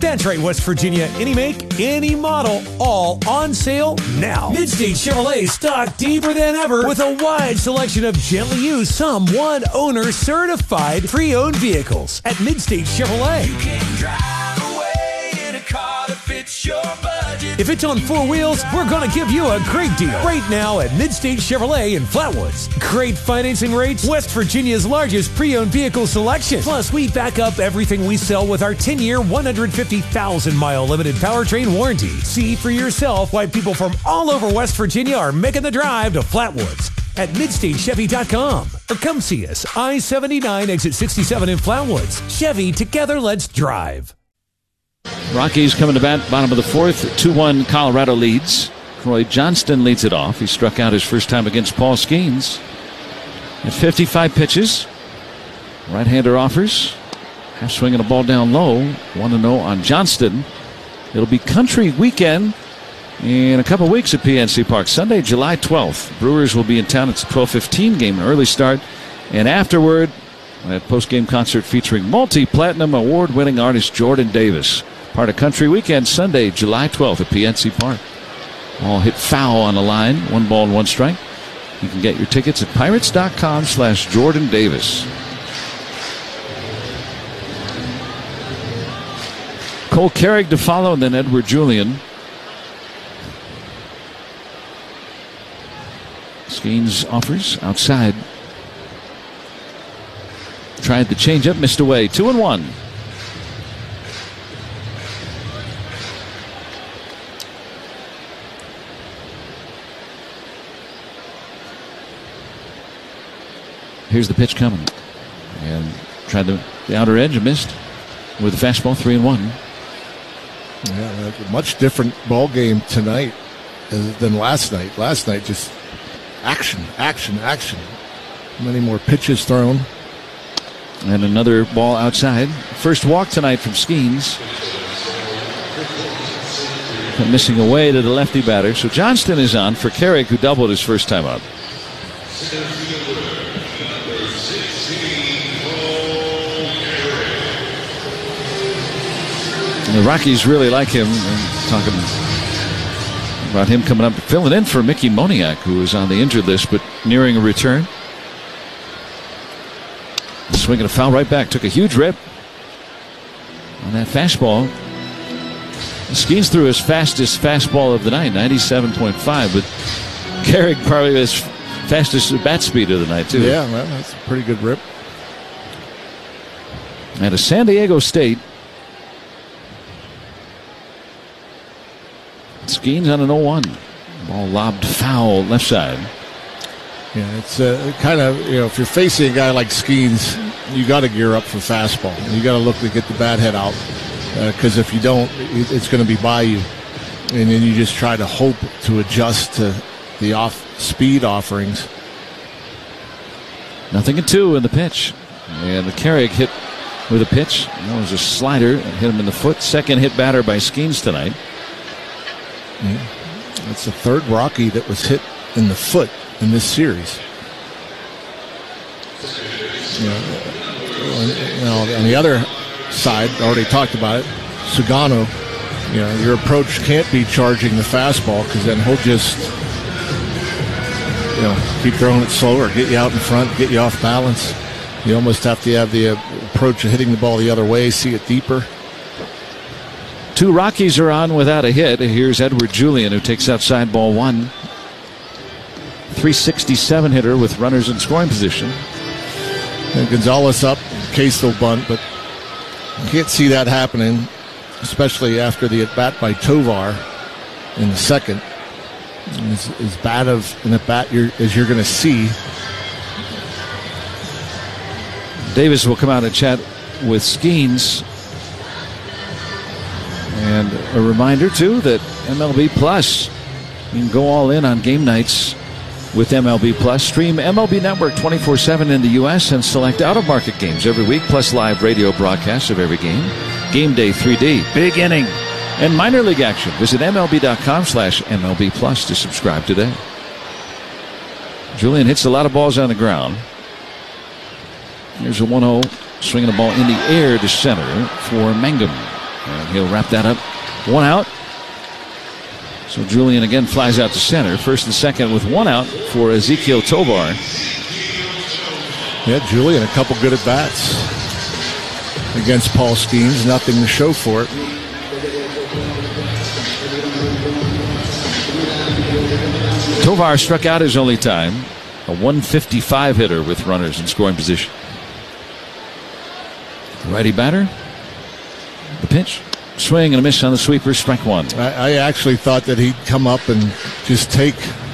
That's right, West Virginia. Any make, any model, all on sale now. Midstate Chevrolet stock deeper than ever with a wide selection of gently used, some one-owner certified pre-owned vehicles at Midstate Chevrolet. You can drive away in a car that fits your budget. If it's on four wheels, we're going to give you a great deal right now at Midstate Chevrolet in Flatwoods. Great financing rates, West Virginia's largest pre-owned vehicle selection. Plus, we back up everything we sell with our 10-year, 150,000-mile limited powertrain warranty. See for yourself why people from all over West Virginia are making the drive to Flatwoods at MidstateChevy.com. Or come see us, I-79, exit 67 in Flatwoods. Chevy, together, let's drive. Rockies coming to bat, bottom of the fourth. 2-1 Colorado leads. Troy Johnston leads it off. He struck out his first time against Paul Skeens. At 55 pitches. Right-hander offers. Half swinging a ball down low. 1-0 on Johnston. It'll be country weekend in a couple weeks at PNC Park. Sunday, July 12th. Brewers will be in town. It's a 12:15 game, an early start. And afterward, a post-game concert featuring multi-platinum award-winning artist Jordan Davis. Part of Country Weekend, Sunday, July 12th at PNC Park. All hit foul on the line. 1 ball and 1 strike. You can get your tickets at pirates.com/Jordan Davis. Cole Carrig to follow, and then Edward Julian. Skeens offers outside. Tried the changeup, missed away. 2-1. Here's the pitch coming. And tried the outer edge and missed with the fastball. 3-1. Yeah, a much different ball game tonight than last night. Last night, just action. Many more pitches thrown. And another ball outside. First walk tonight from Skeens. Missing away to the lefty batter. So Johnston is on for Carrick, who doubled his first time up. And the Rockies really like him. I'm talking about him coming up, filling in for Mickey Moniak, who is on the injured list, but nearing a return. Swinging a foul right back. Took a huge rip on that fastball. Skeens threw his fastest fastball of the night, 97.5, but Carrick probably his fastest bat speed of the night, too. Yeah, well, that's a pretty good rip. And a San Diego State. Skeens on an 0-1. Ball lobbed foul left side. Yeah, it's kind of, if you're facing a guy like Skeens, you got to gear up for fastball. You got to look to get the bat head out, because if you don't, it's going to be by you. And then you just try to hope to adjust to the off-speed offerings. 0-2 in the pitch. And the Carrick hit with a pitch. That was a slider that hit him in the foot. Second hit batter by Skeens tonight. Yeah. That's the third Rocky that was hit in the foot in this series. On the other side, already talked about it, Sugano, your approach can't be charging the fastball, because then he'll just keep throwing it slower, get you out in front, get you off balance. You almost have to have the approach of hitting the ball the other way, see it deeper. 2 Rockies are on without a hit. Here's Edward Julian, who takes outside ball 1. 367 hitter with runners in scoring position. And Gonzalez up, Case will bunt, but you can't see that happening, especially after the at-bat by Tovar in the second. As bad of an at-bat as you're going to see. Davis will come out and chat with Skeens. And a reminder, too, that MLB Plus, you can go all in on game nights with MLB Plus. Stream MLB Network 24/7 in the U.S. and select out-of-market games every week, plus live radio broadcasts of every game. Game Day 3D, big inning, and minor league action. Visit MLB.com/MLB Plus to subscribe today. Julian hits a lot of balls on the ground. Here's a 1-0, swinging the ball in the air to center for Mangum. And he'll wrap that up. 1 out. So Julian again flies out to center. First and second with 1 out for Ezequiel Tovar. Yeah, Julian, a couple good at-bats against Paul Skeens. Nothing to show for it. Tovar struck out his only time. A 155 hitter with runners in scoring position. Righty batter. The pitch. Swing and a miss on the sweeper. Strike 1. I actually thought that he'd come up and just take,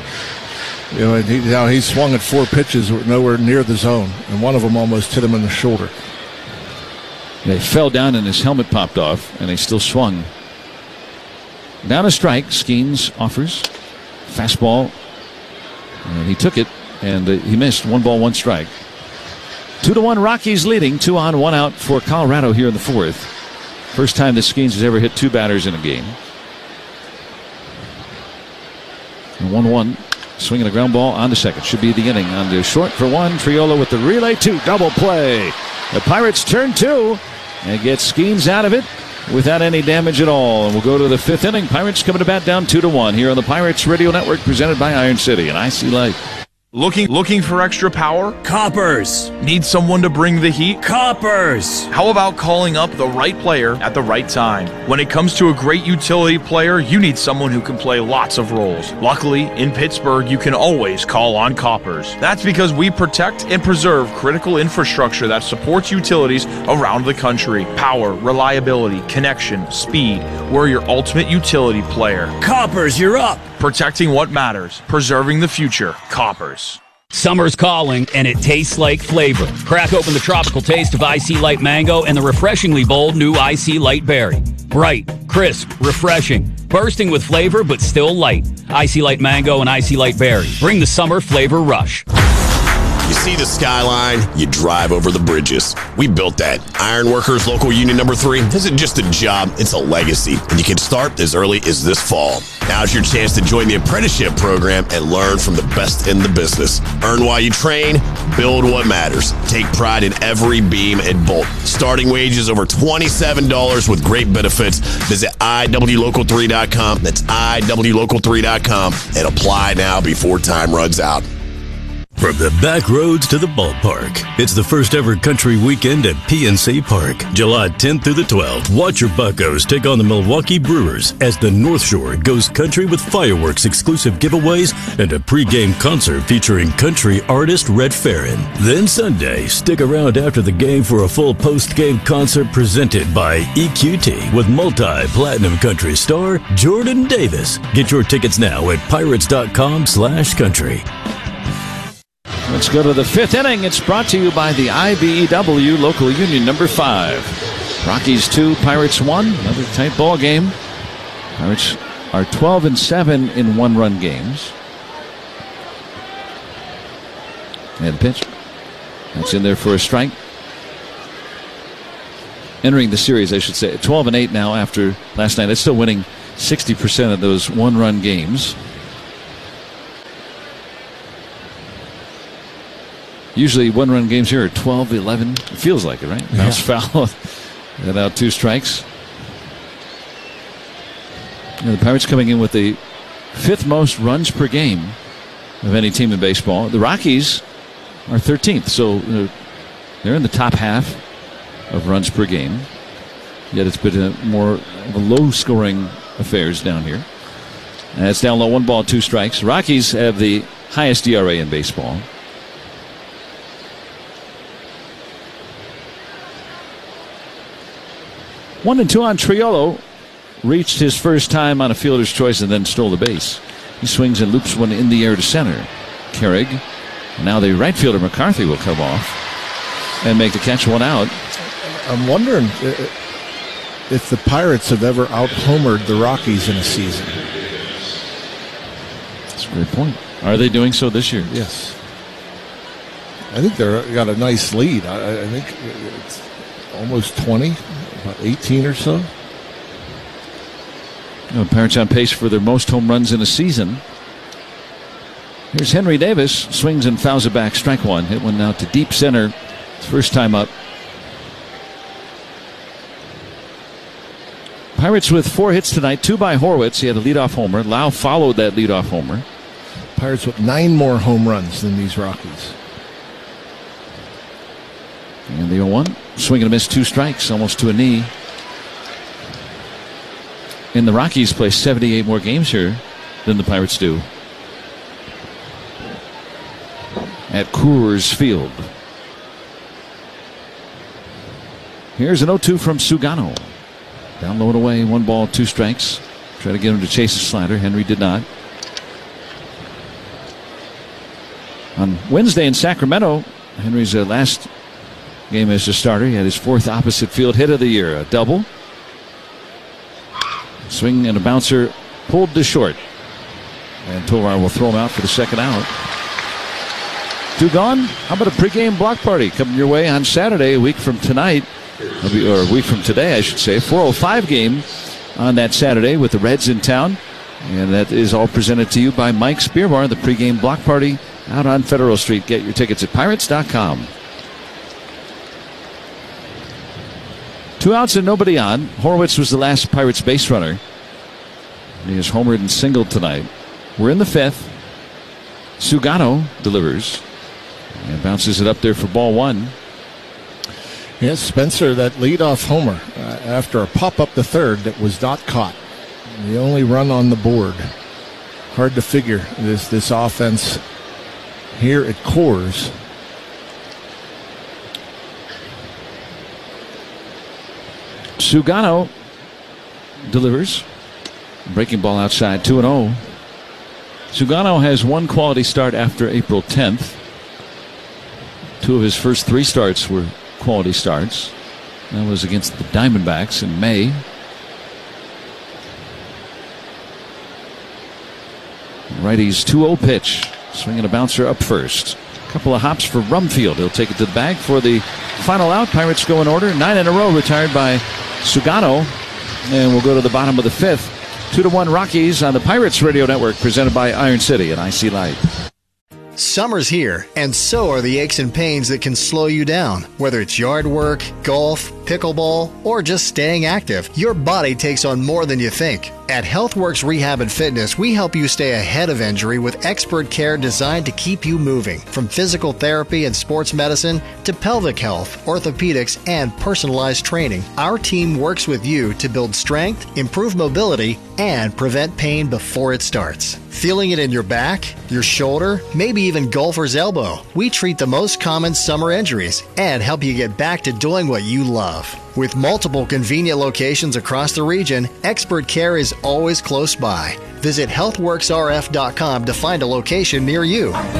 he swung at 4 pitches nowhere near the zone, and one of them almost hit him in the shoulder. They fell down and his helmet popped off, and he still swung. Down a strike. Skeens offers. Fastball. And he took it, and he missed. 1 ball, 1 strike. 2-1 Rockies leading. 2 on, 1 out for Colorado here in the 4th. First time that Skeens has ever hit 2 batters in a game. 1-1. Swinging a ground ball on to second. Should be the inning. On to short for 1. Triolo with the relay 2. Double play. The Pirates turn 2 and get Skeens out of it without any damage at all. And we'll go to the 5th inning. Pirates coming to bat down 2-1 here on the Pirates Radio Network, presented by Iron City and IC Light. Looking for extra power? Coppers. Need someone to bring the heat? Coppers. How about calling up the right player at the right time? When it comes to a great utility player, you need someone who can play lots of roles. Luckily, in Pittsburgh, you can always call on Coppers. That's because we protect and preserve critical infrastructure that supports utilities around the country. Power, reliability, connection, speed. We're your ultimate utility player. Coppers, you're up. Protecting what matters. Preserving the future. Coppers. Summer's calling, and it tastes like flavor. Crack open the tropical taste of IC Light Mango and the refreshingly bold new IC Light Berry. Bright, crisp, refreshing, bursting with flavor, but still light. IC Light Mango and IC Light Berry. Bring the summer flavor rush. You see the skyline, you drive over the bridges. We built that. Ironworkers Local Union Number 3 isn't just a job, it's a legacy. And you can start as early as this fall. Now's your chance to join the apprenticeship program and learn from the best in the business. Earn while you train, build what matters. Take pride in every beam and bolt. Starting wages over $27 with great benefits. Visit IWLocal3.com. That's IWLocal3.com and apply now before time runs out. From the back roads to the ballpark, it's the first ever country weekend at PNC Park. July 10th through the 12th, watch your Buccos take on the Milwaukee Brewers as the North Shore goes country with fireworks, exclusive giveaways, and a pregame concert featuring country artist Red Farron. Then Sunday, stick around after the game for a full post-game concert presented by EQT with multi-platinum country star Jordan Davis. Get your tickets now at pirates.com/country. Let's go to the 5th inning. It's brought to you by the IBEW Local Union Number 5. Rockies 2, Pirates 1. Another tight ball game. Pirates are 12-7 in 1-run games. And the pitch. That's in there for a strike. Entering the series, I should say. 12-8 now after last night. It's still winning 60% of those 1-run games. Usually 1-run games here are 12-11. It feels like it, right? Yeah. Bounce foul. And out 2 strikes. The Pirates coming in with the 5th most runs per game of any team in baseball. The Rockies are 13th, so they're in the top half of runs per game. Yet it's been more of a low-scoring affairs down here. And it's down low, 1 ball, 2 strikes. Rockies have the highest ERA in baseball. 1-2 on Triolo. Reached his first time on a fielder's choice and then stole the base. He swings and loops one in the air to center. Carrig. Now the right fielder McCarthy will come off and make the catch, 1 out. I'm wondering if the Pirates have ever out-homered the Rockies in a season. That's a great point. Are they doing so this year? Yes. I think they've got a nice lead. I think it's almost 20. About 18 or so. The Pirates on pace for their most home runs in a season. Here's Henry Davis. Swings and fouls it back. Strike 1. Hit one now to deep center. First time up. Pirates with 4 hits tonight, 2 by Horwitz. He had a leadoff homer. Lau followed that leadoff homer. Pirates with 9 more home runs than these Rockies. And the 0-1. Swing and a miss, 2 strikes, almost to a knee. And the Rockies play 78 more games here than the Pirates do at Coors Field. Here's an 0-2 from Sugano. Down low and away, 1 ball, 2 strikes. Try to get him to chase the slider. Henry did not. On Wednesday in Sacramento, Henry's last game as a starter, he had his 4th opposite field hit of the year, a double. Swing and a bouncer pulled to short. And Tovar will throw him out for the second out. 2 gone. How about a pregame block party coming your way on Saturday, a week from tonight? Or a week from today, I should say. 4:05 game on that Saturday with the Reds in town. And that is all presented to you by Mike's Beer Bar, the pregame block party out on Federal Street. Get your tickets at Pirates.com. 2 outs and nobody on. Horwitz was the last Pirates base runner. He has homered and singled tonight. We're in the 5th. Sugano delivers and bounces it up there for ball 1. Yes, Spencer, that leadoff homer after a pop-up the 3rd that was not caught. The only run on the board. Hard to figure this offense here at Coors. Sugano delivers. Breaking ball outside, 2-0. Sugano has 1 quality start after April 10th. 2 of his first 3 starts were quality starts. That was against the Diamondbacks in May. Righty's 2-0 pitch. Swinging a bouncer up first. Couple of hops for Rumfield. He'll take it to the bag for the final out. Pirates go in order. 9 in a row retired by Sugano. And we'll go to the bottom of the 5th. 2-1 Rockies on the Pirates Radio Network, presented by Iron City and IC Light. Summer's here, and so are the aches and pains that can slow you down. Whether it's yard work, golf, pickleball, or just staying active, your body takes on more than you think. At HealthWorks Rehab and Fitness, we help you stay ahead of injury with expert care designed to keep you moving. From physical therapy and sports medicine to pelvic health, orthopedics, and personalized training, our team works with you to build strength, improve mobility, and prevent pain before it starts. Feeling it in your back, your shoulder, maybe even golfer's elbow? We treat the most common summer injuries and help you get back to doing what you love. With multiple convenient locations across the region, expert care is always close by. Visit healthworksrf.com to find a location near you.